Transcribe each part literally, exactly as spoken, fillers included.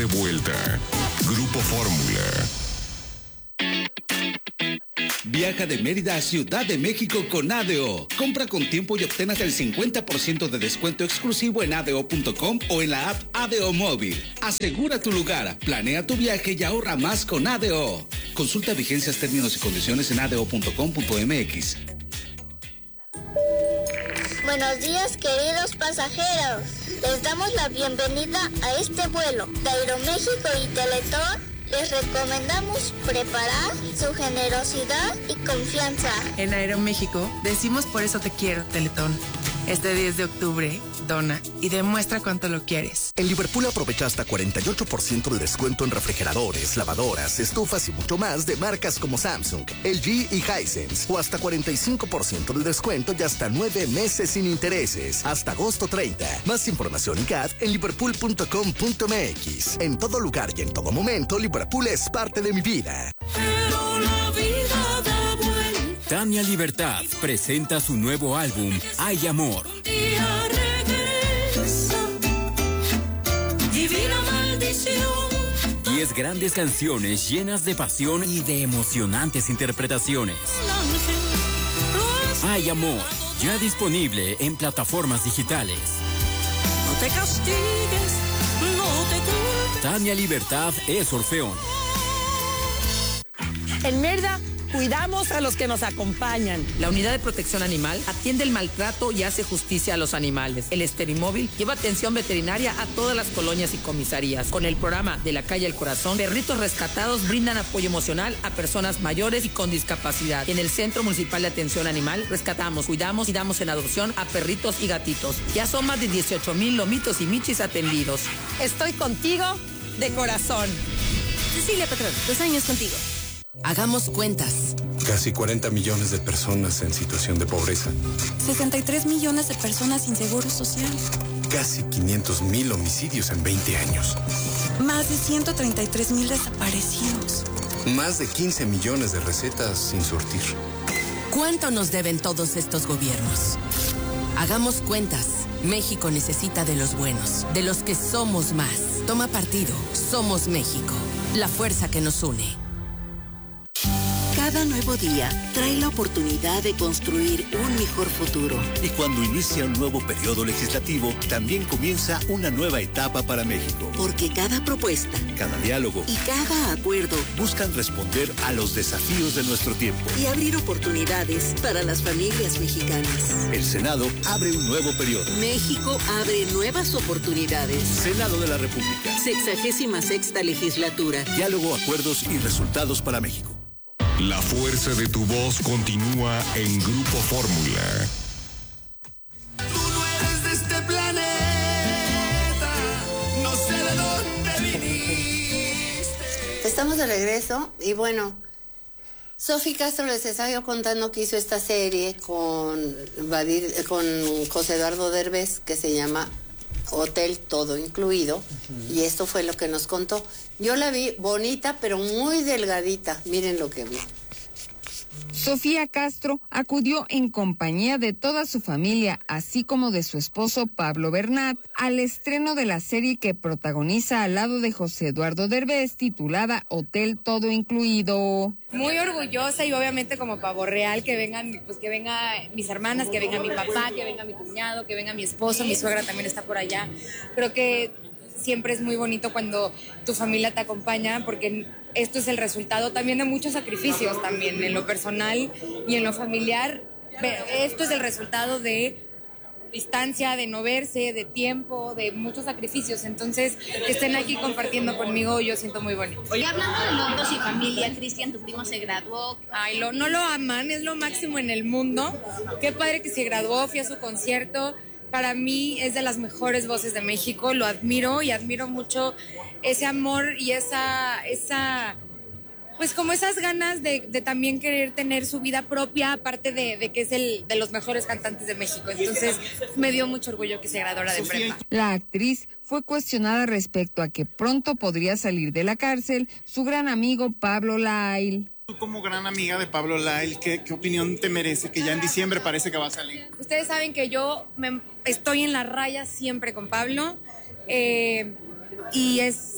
de vuelta. Grupo Fórmula. Viaja de Mérida a Ciudad de México con A D O. Compra con tiempo y obtén hasta el cincuenta por ciento de descuento exclusivo en A D O punto com o en la app A D O Móvil. Asegura tu lugar, planea tu viaje y ahorra más con A D O. Consulta vigencias, términos y condiciones en A D O punto com punto M X. Buenos días, queridos pasajeros. Les damos la bienvenida a este vuelo de Aeroméxico y Teletón. Les recomendamos preparar su generosidad y confianza. En Aeroméxico decimos por eso te quiero, Teletón. Este diez de octubre, dona y demuestra cuánto lo quieres. En Liverpool aprovecha hasta cuarenta y ocho por ciento de descuento en refrigeradores, lavadoras, estufas y mucho más de marcas como Samsung, L G y Hisense. O hasta cuarenta y cinco por ciento de descuento y hasta nueve meses sin intereses. Hasta agosto treinta. Más información y C A D en liverpool punto com punto M X. En todo lugar y en todo momento, Liverpool es parte de mi vida. Pero la vida da vuelta. Tania Libertad presenta su nuevo álbum, Hay Amor. Un día regresa, divina maldición. Diez grandes canciones llenas de pasión y de emocionantes interpretaciones. Hay Amor, ya disponible en plataformas digitales. No te castigues, no te culpes. Tania Libertad es Orfeón. En Mérida cuidamos a los que nos acompañan. La Unidad de Protección Animal atiende el maltrato y hace justicia a los animales. El Esterimóvil lleva atención veterinaria a todas las colonias y comisarías. Con el programa De la Calle al Corazón, perritos rescatados brindan apoyo emocional a personas mayores y con discapacidad. En el Centro Municipal de Atención Animal rescatamos, cuidamos y damos en adopción a perritos y gatitos. Ya son más de dieciocho mil lomitos y michis atendidos. Estoy contigo de corazón. Cecilia Patrón, dos años contigo. Hagamos cuentas. Casi cuarenta millones de personas en situación de pobreza. sesenta y tres millones de personas sin seguro social. Casi quinientos mil homicidios en veinte años. Más de ciento treinta y tres mil desaparecidos. Más de quince millones de recetas sin surtir. ¿Cuánto nos deben todos estos gobiernos? Hagamos cuentas. México necesita de los buenos, de los que somos más. Toma partido. Somos México. La fuerza que nos une. Cada nuevo día trae la oportunidad de construir un mejor futuro. Y cuando inicia un nuevo periodo legislativo, también comienza una nueva etapa para México. Porque cada propuesta, cada diálogo y cada acuerdo buscan responder a los desafíos de nuestro tiempo y abrir oportunidades para las familias mexicanas. El Senado abre un nuevo periodo. México abre nuevas oportunidades. Senado de la República. Sexagésima sexta legislatura. Diálogo, acuerdos y resultados para México. La fuerza de tu voz continúa en Grupo Fórmula. Tú no eres de este planeta, no sé de dónde viniste. Estamos de regreso y bueno, Sofi Castro les estaba contando que hizo esta serie con, Badir, con José Eduardo Derbez que se llama Hotel Todo Incluido, uh-huh. Y esto fue lo que nos contó. Yo la vi bonita, pero muy delgadita. Miren lo que vi. Sofía Castro acudió en compañía de toda su familia, así como de su esposo Pablo Bernat, al estreno de la serie que protagoniza al lado de José Eduardo Derbez, titulada Hotel Todo Incluido. Muy orgullosa y obviamente como pavo real que vengan, pues que venga mis hermanas, que venga mi papá, que venga mi cuñado, que venga mi esposo, mi suegra también está por allá. Creo que siempre es muy bonito cuando tu familia te acompaña porque esto es el resultado también de muchos sacrificios también en lo personal y en lo familiar. Esto es el resultado de distancia, de no verse, de tiempo, de muchos sacrificios. Entonces, que estén aquí compartiendo conmigo, yo siento muy bonito. Oye, hablando de logros y familia, Cristian, tu primo se graduó. Ay, lo, no lo aman, es lo máximo en el mundo. Qué padre que se graduó, fui a su concierto. Para mí es de las mejores voces de México, lo admiro y admiro mucho ese amor y esa, esa pues como esas ganas de, de también querer tener su vida propia, aparte de, de que es el de los mejores cantantes de México. Entonces me dio mucho orgullo que se graduara de prepa. La actriz fue cuestionada respecto a que pronto podría salir de la cárcel su gran amigo Pablo Lyle. Tú como gran amiga de Pablo Lyle, ¿qué, ¿qué opinión te merece? Que ya en diciembre parece que va a salir. Ustedes saben que yo me, estoy en la raya siempre con Pablo eh, y es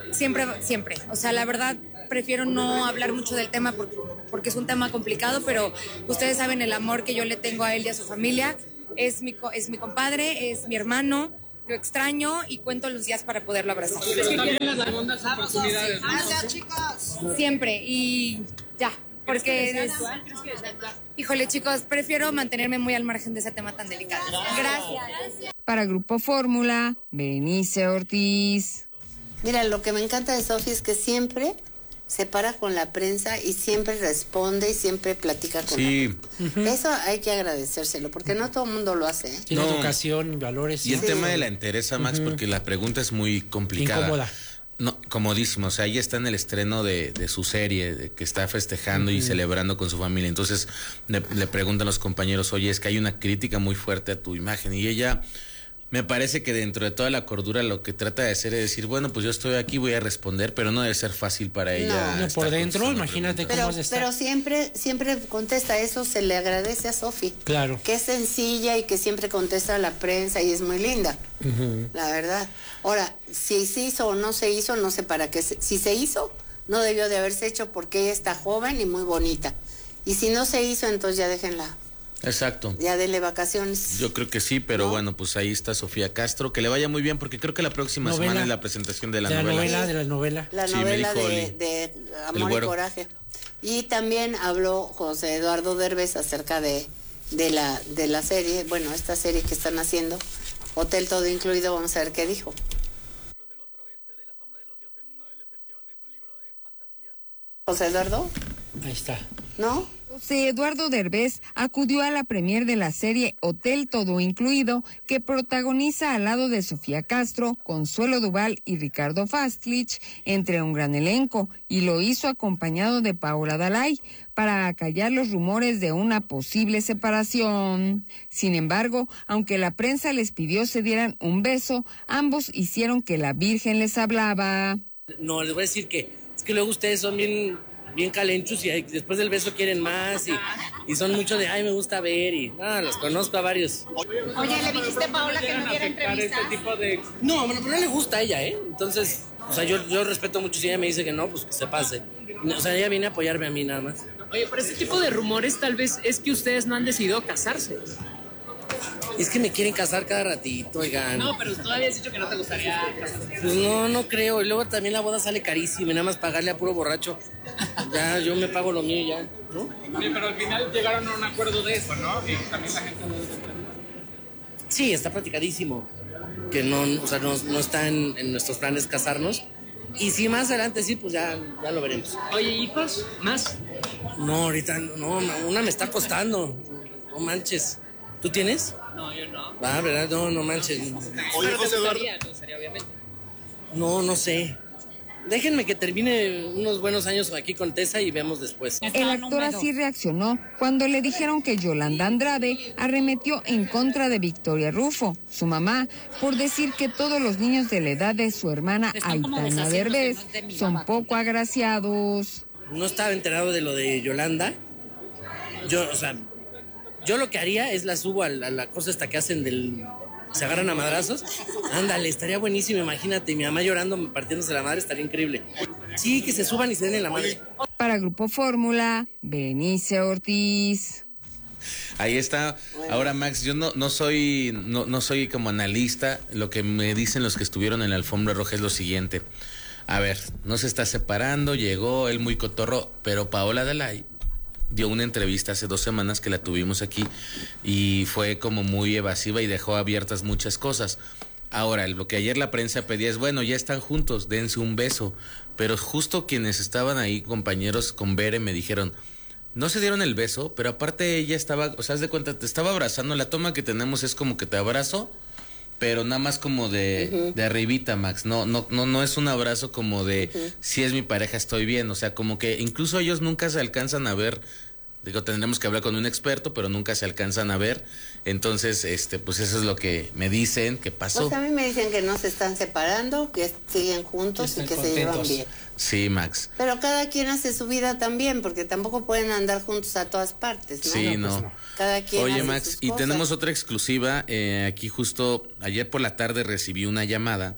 siempre, siempre. O sea, la verdad, prefiero no hablar mucho del tema porque, porque es un tema complicado, pero ustedes saben el amor que yo le tengo a él y a su familia. Es mi, es mi compadre, es mi hermano, lo extraño y cuento los días para poderlo abrazar. Es que quieren las segundas oportunidades, ¿no? Siempre, y ya, porque es... Híjole, chicos, prefiero mantenerme muy al margen de ese tema tan delicado. Gracias. Para Grupo Fórmula, Berenice Ortiz. Mira, lo que me encanta de Sofi es que siempre se para con la prensa y siempre responde y siempre platica con sí. la prensa. Eso hay que agradecérselo, porque no todo el mundo lo hace, ¿eh? Tiene No. educación y valores. Y el Sí. tema de la entereza, Max, Ujú. porque la pregunta es muy complicada. Incómoda. No, comodísimo, o sea, ella está en el estreno de, de su serie, de que está festejando y Ujú. celebrando con su familia. Entonces le, le preguntan los compañeros, oye, es que hay una crítica muy fuerte a tu imagen. Y ella, me parece que dentro de toda la cordura lo que trata de hacer es decir, bueno, pues yo estoy aquí, voy a responder, pero no debe ser fácil para ella. No, estar por dentro, contestando imagínate preguntas. cómo Pero, has de estar. pero siempre, siempre contesta, eso se le agradece a Sofi. Claro. Que es sencilla y que siempre contesta a la prensa y es muy linda, Ujú. la verdad. Ahora, si se hizo o no se hizo, no sé para qué. Se, si se hizo, no debió de haberse hecho porque ella está joven y muy bonita. Y si no se hizo, entonces ya déjenla, Exacto. ya denle vacaciones. Yo creo que sí, pero bueno, pues ahí está Sofía Castro, que le vaya muy bien, porque creo que la próxima Novela. semana es la presentación de la, de la novela. novela, de la novela. La Sí, me novela dijo de, Oli. de El Amor y Güero. Coraje. Y también habló José Eduardo Derbez acerca de, de, la, de la serie, bueno, esta serie que están haciendo, Hotel Todo Incluido, vamos a ver qué dijo. José Eduardo, Ahí está. ¿no? José Eduardo Derbez acudió a la premier de la serie Hotel Todo Incluido, que protagoniza al lado de Sofía Castro, Consuelo Duval y Ricardo Fastlich, entre un gran elenco, y lo hizo acompañado de Paola Dalai, para acallar los rumores de una posible separación. Sin embargo, aunque la prensa les pidió se dieran un beso, ambos hicieron que la Virgen les hablaba. No, les voy a decir que es que luego ustedes son bien, bien calenchos y después del beso quieren más y, y son mucho de, ay, me gusta ver y, ah, los conozco a varios. Oye, ¿le dijiste a Paola que no diera entrevistas? Este tipo de... No, bueno, pero no le gusta a ella, ¿eh? Entonces, o sea, yo, yo respeto mucho si ella me dice que no, pues que se pase. O sea, ella viene a apoyarme a mí nada más. Oye, pero este tipo de rumores tal vez es que ustedes no han decidido casarse. Es que me quieren casar cada ratito, oigan. No, pero tú habías dicho que no te gustaría casarte. Pues no, no creo. Y luego también la boda sale carísima y nada más pagarle a puro borracho. Ya, yo me pago lo mío y ya, ¿no? Oye, pero al final llegaron a un acuerdo de eso, ¿no? Y también la gente no debe entender. Sí, está platicadísimo. Que no, o sea, no, no está en, en nuestros planes casarnos. Y si más adelante sí, pues ya, ya lo veremos. Oye, ¿hijos? ¿Más? No, ahorita no, una me está costando. No manches. ¿Tú tienes? No, yo no. Va, ¿verdad? No, no manches. Oye, pero te gustaría, te gustaría, obviamente. No, no sé. Déjenme que termine unos buenos años aquí con Tessa y veamos después. El actor así reaccionó cuando le dijeron que Yolanda Andrade arremetió en contra de Victoria Rufo, su mamá, por decir que todos los niños de la edad de su hermana Aitana Derbez son poco agraciados. No estaba enterado de lo de Yolanda. Yo, o sea, yo lo que haría es la subo a la, a la cosa esta que hacen del... Se agarran a madrazos. Ándale, estaría buenísimo, imagínate. Y mi mamá llorando, partiéndose la madre, estaría increíble. Sí, que se suban y se den en la madre. Para Grupo Fórmula, Berenice Ortiz. Ahí está. Ahora, Max, yo no, no soy no, no soy como analista. Lo que me dicen los que estuvieron en la alfombra roja es lo siguiente. A ver, no se está separando, llegó él muy cotorro, pero Paola Dalai dio una entrevista hace dos semanas que la tuvimos aquí y fue como muy evasiva y dejó abiertas muchas cosas. Ahora, lo que ayer la prensa pedía es, bueno, ya están juntos, dense un beso. Pero justo quienes estaban ahí, compañeros con Bere, me dijeron, no se dieron el beso, pero aparte ella estaba, o sea, haz de cuenta, te estaba abrazando. La toma que tenemos es como que te abrazo, pero nada más como de, uh-huh. de arribita, Max. No, no, no, no es un abrazo como de, uh-huh. si es mi pareja estoy bien. O sea, como que incluso ellos nunca se alcanzan a ver. Digo, tendremos que hablar con un experto, pero nunca se alcanzan a ver. Entonces, este, pues eso es lo que me dicen que pasó. Pues a mí me dicen que no se están separando, que siguen juntos y que contentos. Se llevan bien. Sí, Max. Pero cada quien hace su vida también, porque tampoco pueden andar juntos a todas partes, ¿no? Sí, no. no. Pues no. Cada quien Oye, hace Max, sus y cosas. tenemos otra exclusiva. Eh, aquí justo ayer por la tarde recibí una llamada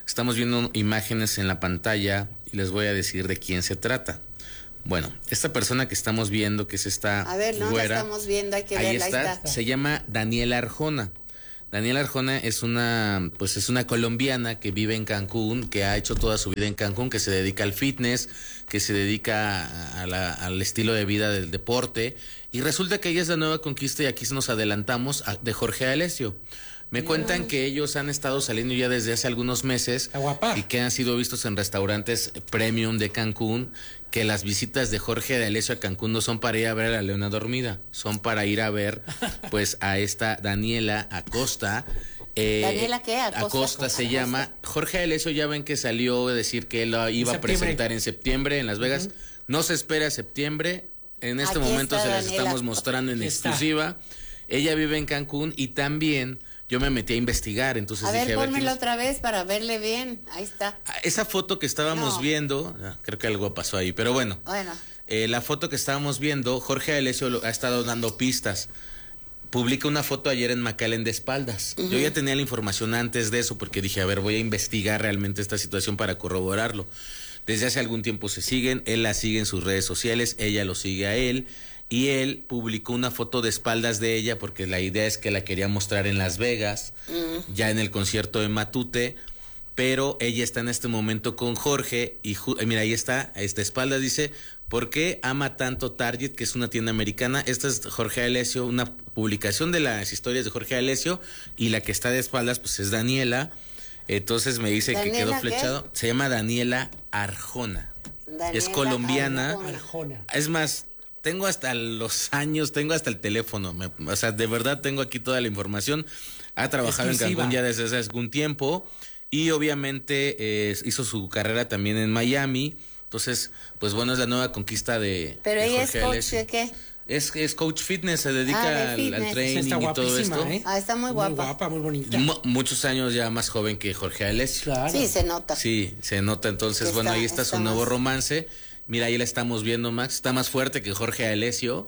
Estamos viendo imágenes en la pantalla y les voy a decir de quién se trata. Bueno, esta persona que estamos viendo, que es esta A ver, no güera, la estamos viendo, hay que ahí verla, está, ahí está. se llama Daniela Arjona. Daniela Arjona es una, pues es una colombiana que vive en Cancún, que ha hecho toda su vida en Cancún, que se dedica al fitness, que se dedica a la, al estilo de vida del deporte, y resulta que ella es la nueva conquista, y aquí nos adelantamos, a, de Jorge Alessio. Me cuentan que ellos han estado saliendo ya desde hace algunos meses y que han sido vistos en restaurantes premium de Cancún, que las visitas de Jorge de Alessio a Cancún no son para ir a ver a la leona dormida, son para ir a ver pues a esta Daniela Acosta. Eh, ¿Daniela qué? Acosta, Acosta se Acosta. llama. Jorge Alessio ya ven que salió a decir que él lo iba a presentar en septiembre en Las Vegas. Uh-huh. No se espera septiembre. En este Aquí momento se las Daniela. estamos mostrando en Aquí exclusiva. Ella vive en Cancún y también yo me metí a investigar, entonces A dije, ver, a ver, pónmela ¿quién es? otra vez para verle bien. Ahí está. Esa foto que estábamos No. viendo, ah, creo que algo pasó ahí, pero bueno, Bueno, eh, la foto que estábamos viendo, Jorge Alessio lo- ha estado dando pistas. Publica una foto ayer en McAllen de espaldas. Ujú. Yo ya tenía la información antes de eso porque dije, a ver, voy a investigar realmente esta situación para corroborarlo. Desde hace algún tiempo se siguen, él la sigue en sus redes sociales, ella lo sigue a él, y él publicó una foto de espaldas de ella porque la idea es que la quería mostrar en Las Vegas, mm, ya en el concierto de Matute, pero ella está en este momento con Jorge y ju- eh, mira, ahí está, a esta espalda dice, ¿por qué ama tanto Target, que es una tienda americana? Esta es Jorge Alessio, una publicación de las historias de Jorge Alessio, y la que está de espaldas pues es Daniela. Entonces me dice que ¿Daniela quedó qué? flechado. Se llama Daniela Arjona. Daniela es colombiana. Arjona. Es más, tengo hasta los años, tengo hasta el teléfono. me- o sea, de verdad tengo aquí toda la información. Ha trabajado Exclusiva. en Cancún ya desde hace algún tiempo. Y obviamente eh, hizo su carrera también en Miami. Entonces, pues bueno, es la nueva conquista de, Pero de ella es Jorge coach Alessio. de qué? Es, es coach fitness, se dedica Ah, de al, al fitness. training Está y todo guapísima, esto. ¿eh? Ah, está muy guapa. Muy guapa, muy bonita. Mu- muchos años ya más joven que Jorge Alessio. Claro. Sí, se nota. Sí, se nota. Entonces, Está- bueno, ahí está, está su nuevo más- romance. Mira, ahí la estamos viendo, Max. Está más fuerte que Jorge Alessio.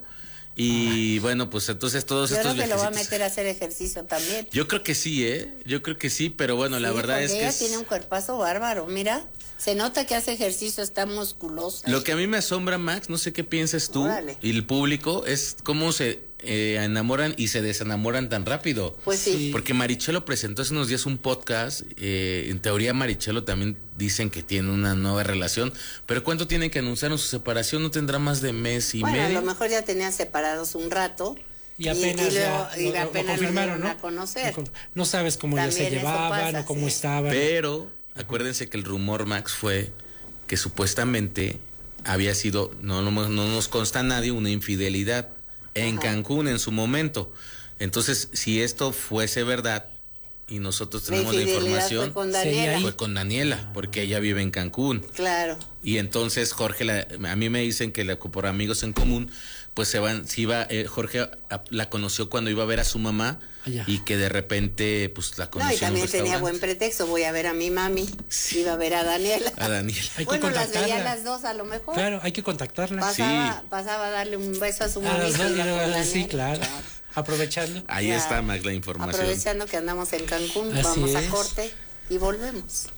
Y bueno, pues entonces todos Yo estos creo que lo va a viajecitos- meter a hacer ejercicio también. Yo creo que sí, ¿eh? Yo creo que sí, pero bueno, la Sí, verdad porque es que ella es- tiene un cuerpazo bárbaro, mira. Se nota que hace ejercicio, está musculosa. lo que a mí me asombra, Max, no sé qué piensas tú Órale. y el público, es cómo se eh, enamoran y se desenamoran tan rápido. Pues sí. Porque Marichelo presentó hace unos días un podcast. eh, en teoría, Marichelo también dicen que tiene una nueva relación. Pero ¿cuánto tienen que anunciar su separación? No tendrá más de mes y Bueno, a medio. lo mejor ya tenían separados un rato. Y apenas y, luego, ya y lo- lo apenas lo confirmaron, dieron ¿no? a conocer. No sabes cómo ya También se eso llevaban pasa, o cómo sí. estaban. Pero acuérdense que el rumor, Max, fue que supuestamente había sido, no, no, no nos consta a nadie, una infidelidad en Ajá. Cancún en su momento. Entonces, si esto fuese verdad y nosotros La tenemos la, infidelidad información, fue con Daniela. fue con Daniela, porque ella vive en Cancún. Claro. Y entonces Jorge, la- a mí me dicen que la, por amigos en común, pues se van, si iba, eh, Jorge a- la conoció cuando iba a ver a su mamá Allá. y que de repente pues la conoció No, y en un también tenía restaurante. buen pretexto. Voy a ver a mi mami. Iba a ver a Daniela. A Daniela. Hay que Bueno, las veía contactarla. las dos a lo mejor. Claro, hay que contactarla. Pasaba, pasaba a darle un beso a su A mamá. las dos, y luego, con sí, Daniela. claro. Aprovechando. Ahí Ya. está, Max, la información. Aprovechando que andamos en Cancún, Así vamos a es. corte y volvemos.